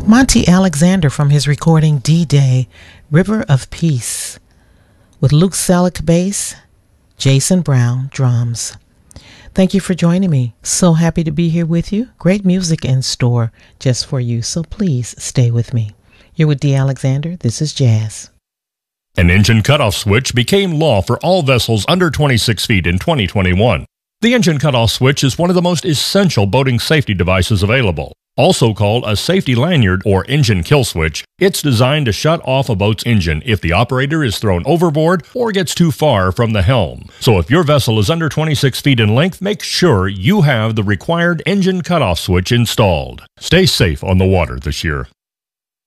Monty Alexander from his recording D-Day, River of Peace, with Luke Selleck bass, Jason Brown drums. Thank you for joining me. So happy to be here with you. Great music in store just for you, so please stay with me. You're with D. Alexander. This is Jazz. An engine cutoff switch became law for all vessels under 26 feet in 2021. The engine cutoff switch is one of the most essential boating safety devices available. Also called a safety lanyard or engine kill switch, it's designed to shut off a boat's engine if the operator is thrown overboard or gets too far from the helm. So if your vessel is under 26 feet in length, make sure you have the required engine cutoff switch installed. Stay safe on the water this year.